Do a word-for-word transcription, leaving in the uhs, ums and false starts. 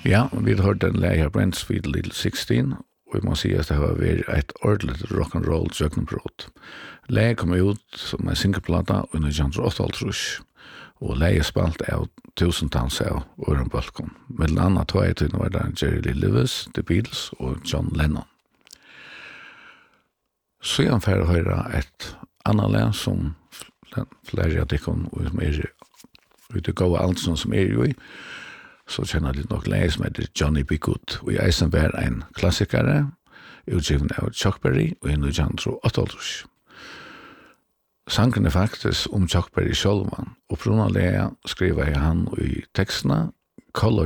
Ja, vi har hørt den leie her på Sweet Little sixteen, og vi må si at det har vært et ordentlig rock'n'roll søknebrot. Leie kom ut som en singleplata i nitton åttaogtrýss, og leie spalt av tusentals av Åren Balkon. Mellom annet tog jeg til var det Jerry Lee Lewis, The Beatles og John Lennon. Så jeg får høre et annet le som flere av dekken som er i det gode aldersen som er jo i, så kjenner jeg nok leie som heter Johnny B. Good, og jeg som var en klassikere, utgiven av Chuck Berry, og i nitton åttaogtrýss. Sangen er faktisk om Chuck Berry selv, og på grunn av det skriver jeg han i tekstene, Color